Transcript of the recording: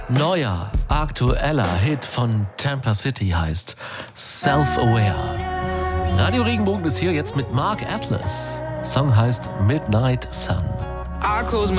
neuer, aktueller Hit von Tampa City heißt Self-Aware. Radio Regenbogen ist hier jetzt mit Mark Atlas. Song heißt Midnight Sun.